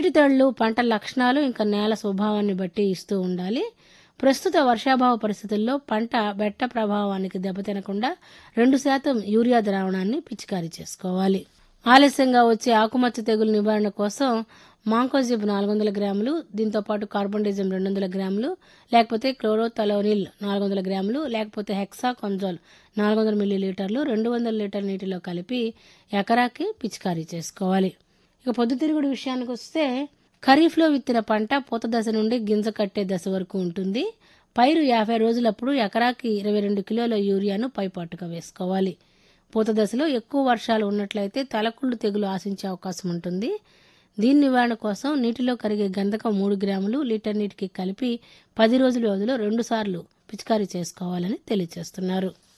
నీటి తడులు పంట లక్షణాలు ఇంకా నేల స్వభావాన్ని బట్టి ఇస్తూ ఉండాలి. ప్రస్తుత వర్షాభావ పరిస్థితుల్లో పంట బెట్ట ప్రభావానికి దెబ్బతినకుండా 2% యూరియా ద్రావణాన్ని పిచికారీ చేసుకోవాలి. ఆలస్యంగా వచ్చే ఆకుమచ్చ తెగులు నివారణ కోసం మాంకోజిబ్ 400 గ్రాములు, దీంతోపాటు కార్బోండిజం 200 గ్రాములు, లేకపోతే క్లోరోథలోనిల్ 400 గ్రాములు, లేకపోతే హెక్సాకొనజోల్ 400 మిల్లీలీటర్లు 200 లీటర్ నీటిలో కలిపి ఎకరాకి పిచికారీ చేసుకోవాలి. ఇక పొద్దుతిరుగుడు విషయానికి వస్తే ఖరీఫ్లో విత్తిన పంట పూత దశ నుండి గింజ కట్టే దశ వరకు ఉంటుంది. పైరు 50 రోజులప్పుడు ఎకరాకి 22 కిలోల యూరియాను పైపాటుగా వేసుకోవాలి. పూత దశలో ఎక్కువ వర్షాలు ఉన్నట్లయితే తలకుళ్ళు తెగులు ఆశించే అవకాశం ఉంటుంది. దీని నివారణ కోసం నీటిలో కరిగే గంధకం 3 గ్రాములు లీటర్ నీటికి కలిపి 10 రోజుల వ్యవధిలో 2 సార్లు పిచికారీ చేసుకోవాలని తెలియజేస్తున్నారు.